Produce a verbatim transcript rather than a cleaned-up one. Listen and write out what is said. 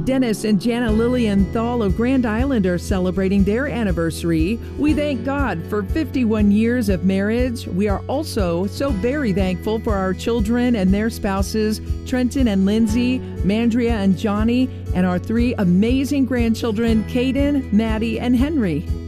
Dennis and Jana Lillian Thal of Grand Island are celebrating their anniversary. We thank God for fifty-one years of marriage. We are also so very thankful for our children and their spouses, Trenton and Lindsay, Mandria and Johnny, and our three amazing grandchildren, Caden, Maddie, and Henry.